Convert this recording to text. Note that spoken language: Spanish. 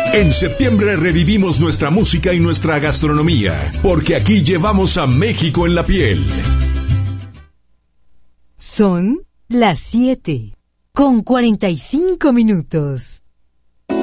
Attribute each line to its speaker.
Speaker 1: En septiembre revivimos nuestra música y nuestra gastronomía, porque aquí llevamos a México en la piel.
Speaker 2: Son las 7:45.